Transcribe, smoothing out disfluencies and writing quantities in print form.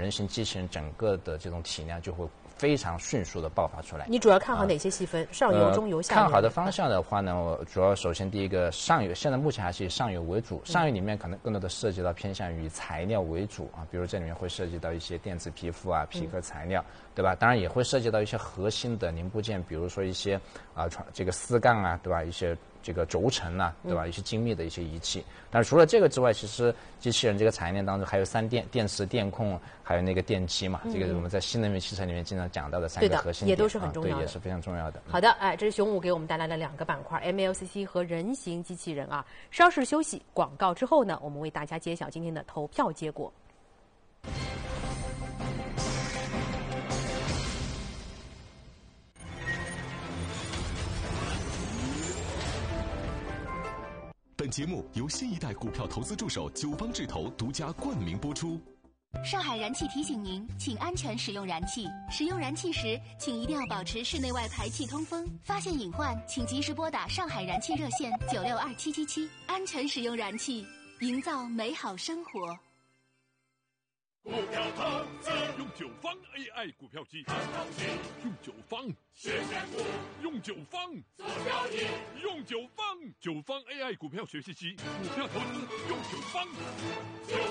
人形机器人整个的这种体量就会非常迅速的爆发出来。 你主要看好哪些细分？上游、中游、下游？ 看好的方向的话呢，我主要首先第一个上游，现在目前还是以上游为主。上游里面可能更多的涉及到偏向于材料为主啊，比如这里面会涉及到一些电子皮肤啊、皮革材料，对吧？当然也会涉及到一些核心的零部件，比如说一些这个丝杠啊，对吧？一些这个轴承啊，对吧？一些精密的一些仪器。但是除了这个之外，其实机器人这个产业链当中还有电池、电控，还有那个电机嘛。这个我们在新能源汽车里面经常讲到的3个核心点， 也都是很重要的， 对，也是非常重要的。 好的，这是熊武给我们带来了2个板块 ，MLCC 和人形机器人啊。稍事休息，广告之后呢，我们为大家揭晓今天的投票结果。 本节目由新一代股票投资助手九方智投独家冠名播出。 上海燃气提醒您，请安全使用燃气。使用燃气时，请一定要保持室内外排气通风。发现隐患，请及时拨打上海燃气热线962777。安全使用燃气，营造美好生活。 股票投资用九方 AI 股票机，用九方学选股，用九方做交易，用九方AI 股票学习机，股票投资用九方。